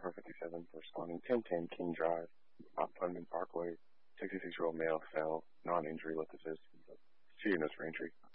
57 responding 1010 King Drive, Putnam Parkway. 66-year-old male fell, non-injury with assist. She knows for entry.